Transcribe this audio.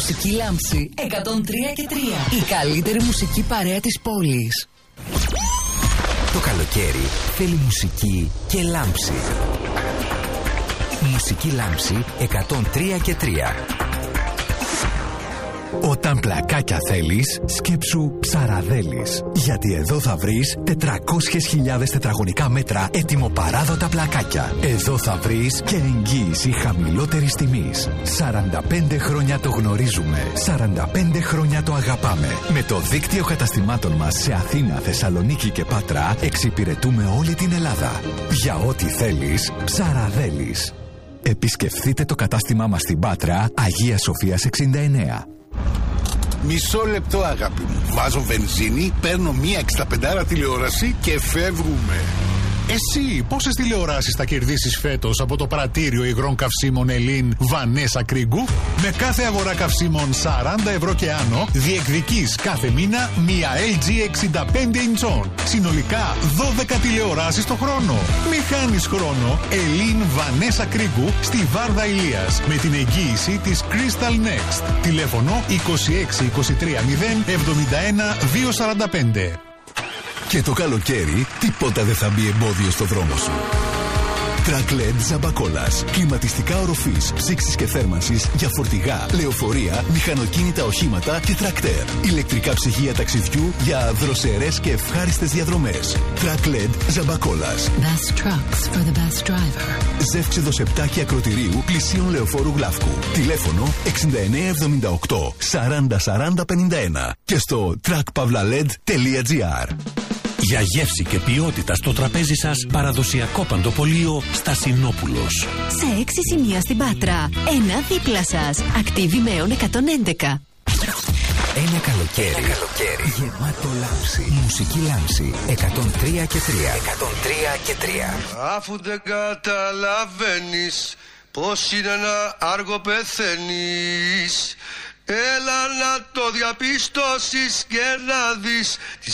Μουσική Λάμψη 103 και 3. Η καλύτερη μουσική παρέα της πόλης. Το καλοκαίρι θέλει μουσική και λάμψη. Μουσική Λάμψη 103 και 3. Όταν πλακάκια θέλεις, σκέψου Ψαραδέλης. Γιατί εδώ θα βρεις 400.000 τετραγωνικά μέτρα έτοιμο-παράδοτα πλακάκια. Εδώ θα βρεις και εγγύηση χαμηλότερης τιμής. 45 χρόνια το γνωρίζουμε. 45 χρόνια το αγαπάμε. Με το δίκτυο καταστημάτων μας σε Αθήνα, Θεσσαλονίκη και Πάτρα εξυπηρετούμε όλη την Ελλάδα. Για ό,τι θέλεις, Ψαραδέλης. Επισκεφθείτε το κατάστημά μας στην Πάτρα, Αγία Σοφίας 69. Μισό λεπτό, αγάπη μου. Βάζω βενζίνη, παίρνω μία 65 τηλεόραση και φεύγουμε. Εσύ πόσες τηλεοράσεις θα κερδίσεις φέτος από το πρατήριο υγρών καυσίμων Ελλήν Βανέσα Κρίγκου? Με κάθε αγορά καυσίμων 40 ευρώ και άνω διεκδικείς κάθε μήνα μία LG 65 ιντσών. Συνολικά 12 τηλεοράσεις το χρόνο. Μη χάνεις χρόνο. Ελλήν Βανέσα Κρίγκου στη Βάρδα Ηλίας με την εγγύηση της Crystal Next. Τηλέφωνο 26 23 0 71 245. Και το καλοκαίρι, τίποτα δεν θα μπει εμπόδιο στο δρόμο σου. Track-LED Ζαμπακόλας. Κλιματιστικά οροφής, ψήξης και θέρμανσης για φορτηγά, λεωφορεία, μηχανοκίνητα οχήματα και τρακτέρ. Ηλεκτρικά ψυγεία ταξιδιού για δροσερές και ευχάριστες διαδρομές. Track-LED Ζαμπακόλας. Best trucks for the best driver. Ζεύξιδο 7 και ακροτηρίου πλησίων Λεωφόρου Γλαύκου. Τηλέφωνο 6978 40 40 51 και στο trackpavlaled.gr. Για γεύση και ποιότητα στο τραπέζι σας, παραδοσιακό παντοπολείο Στασινόπουλος. Σε 6 σημεία στην Πάτρα. Ένα δίπλα σας. Ακτίβη Μέων 111. Ένα καλοκαίρι γεμάτο λάμψη. Μουσική Λάμψη 103 και 3. 103 και 3. Αφού δεν καταλαβαίνεις πως είναι να άργο πεθαίνεις, έλα να το διαπιστώσεις και να δεις τις